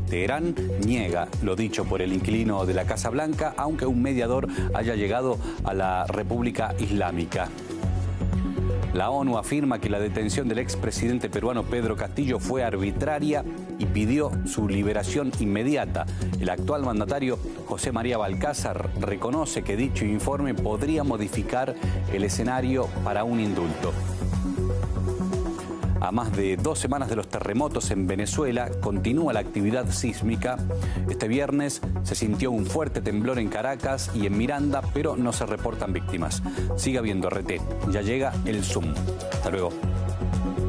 Teherán niega lo dicho por el inquilino de la Casa Blanca, aunque un mediador haya llegado a la República Islámica. La ONU afirma que la detención del expresidente peruano Pedro Castillo fue arbitraria y pidió su liberación inmediata. El actual mandatario José María Balcázar reconoce que dicho informe podría modificar el escenario para un indulto. A más de 2 semanas de los terremotos en Venezuela, continúa la actividad sísmica. Este viernes se sintió un fuerte temblor en Caracas y en Miranda, pero no se reportan víctimas. Siga viendo RT, ya llega el Zoom. Hasta luego.